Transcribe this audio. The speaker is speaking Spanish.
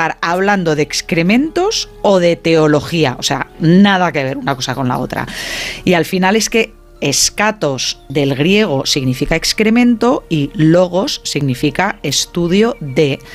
estar hablando de excrementos o de teología, o sea, nada que ver una cosa con la otra. Y al final es que escatos del griego significa excremento y logos significa estudio de.